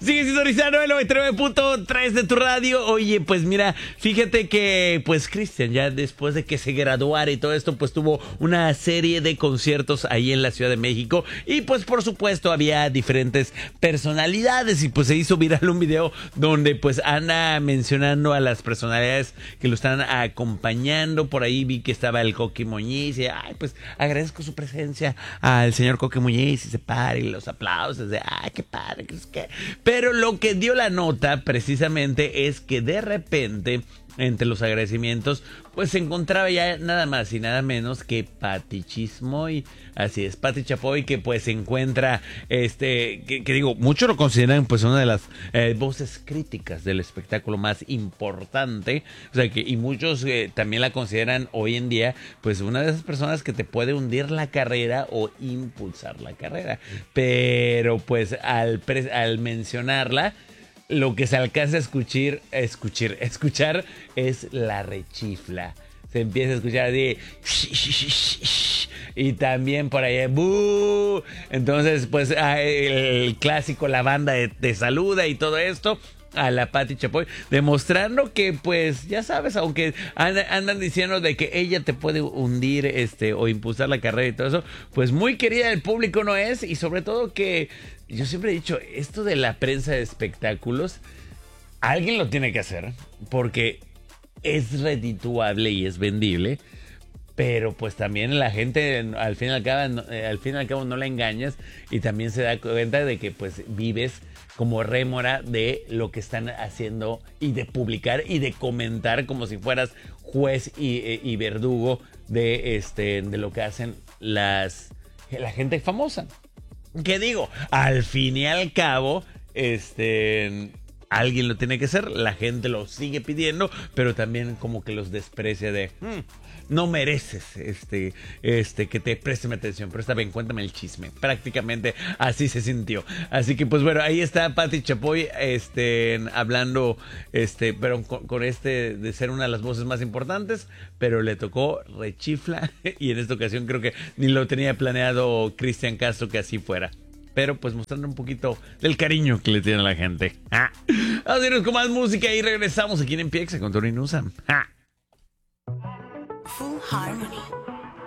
Sigue sintonizando el 99.3 de tu radio. Oye, pues mira, fíjate que pues Cristian ya después de que se graduara y todo esto, pues tuvo una serie de conciertos ahí en la Ciudad de México. Y pues por supuesto había diferentes personalidades y pues se hizo viral un video donde pues anda mencionando a las personalidades que lo están acompañando. Por ahí vi que estaba el Coqui Muñiz y ay, pues agradezco su presencia al señor Coqui Muñiz y se para y los aplausos de ay, qué padre, que es que... Pero lo que dio la nota precisamente es que de repente entre los agradecimientos pues se encontraba ya nada más y nada menos que Pati Chismoy. Así es, Pati Chapoy, que pues se encuentra que digo, muchos lo consideran pues una de las voces críticas del espectáculo más importante, o sea que y muchos también la consideran hoy en día pues una de esas personas que te puede hundir la carrera o impulsar la carrera, pero pues al mencionarla lo que se alcanza a escuchar es la rechifla. Se empieza a escuchar así y también por ahí ¡bú! Entonces pues el clásico, la banda te saluda y todo esto a la Pati Chapoy, demostrando que pues ya sabes, aunque andan diciendo de que ella te puede hundir o impulsar la carrera y todo eso, pues muy querida del público no es, y sobre todo que yo siempre he dicho, esto de la prensa de espectáculos alguien lo tiene que hacer porque es redituable y es vendible. Pero pues también la gente al fin y al cabo no la engañas y también se da cuenta de que pues vives como rémora de lo que están haciendo y de publicar y de comentar como si fueras juez y verdugo de lo que hacen la gente famosa. ¿Qué digo? Al fin y al cabo, alguien lo tiene que hacer, la gente lo sigue pidiendo, pero también como que los desprecia de no mereces que te presten atención, pero está bien, cuéntame el chisme. Prácticamente así se sintió. Así que pues bueno, ahí está Pati Chapoy hablando pero con de ser una de las voces más importantes, pero le tocó rechifla y en esta ocasión creo que ni lo tenía planeado Cristian Castro que así fuera. Pero pues mostrando un poquito del cariño que le tiene a la gente. Vamos a irnos con más música y regresamos aquí en Empieza con Tony Nuzam. Full Harmony.